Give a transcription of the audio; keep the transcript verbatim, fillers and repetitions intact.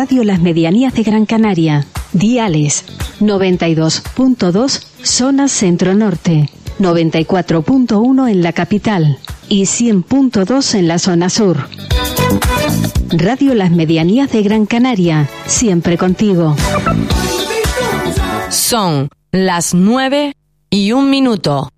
Radio Las Medianías de Gran Canaria. Diales noventa y dos punto dos zona centro-norte, noventa y cuatro punto uno en la capital y cien punto dos en la zona sur. Radio Las Medianías de Gran Canaria, siempre contigo. Son las nueve y un minuto.